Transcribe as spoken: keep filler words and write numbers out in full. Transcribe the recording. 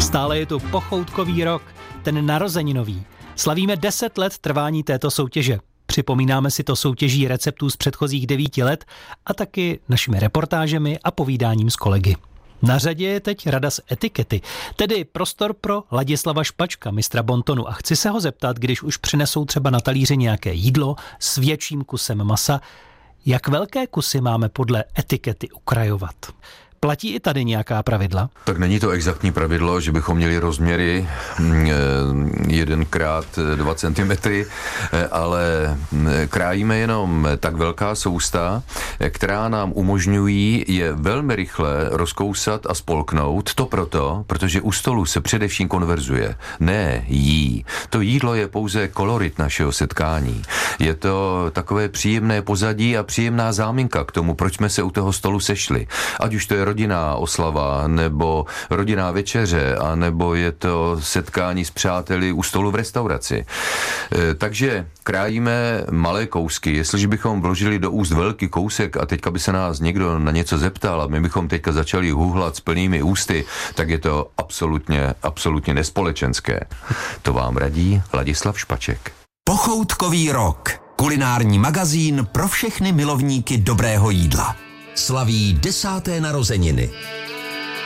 Stále je tu pochoutkový rok, ten narozeninový. Slavíme deset let trvání této soutěže. Připomínáme si to soutěží receptů z předchozích devíti let a taky našimi reportážemi a povídáním s kolegy. Na řadě je teď rada z etikety, tedy prostor pro Ladislava Špačka, mistra bontonu. A chci se ho zeptat, když už přinesou třeba na talíři nějaké jídlo s větším kusem masa, jak velké kusy máme podle etikety ukrajovat? Platí i tady nějaká pravidla? Tak není to exaktní pravidlo, že bychom měli rozměry jeden krát dva centimetry, ale krájíme jenom tak velká sousta, která nám umožňují je velmi rychle rozkousat a spolknout. To proto, protože u stolu se především konverzuje, ne jí. To jídlo je pouze kolorit našeho setkání. Je to takové příjemné pozadí a příjemná záminka k tomu, proč jsme se u toho stolu sešli. Ať už to je rodinná oslava, nebo rodinná večeře, a nebo je to setkání s přáteli u stolu v restauraci. E, takže krájíme malé kousky. Jestliže bychom vložili do úst velký kousek a teďka by se nás někdo na něco zeptal a my bychom teďka začali huhlat s plnými ústy, tak je to absolutně, absolutně nespolečenské. To vám radí Ladislav Špaček. Pochoutkový rok. Kulinární magazín pro všechny milovníky dobrého jídla. Slaví desáté narozeniny.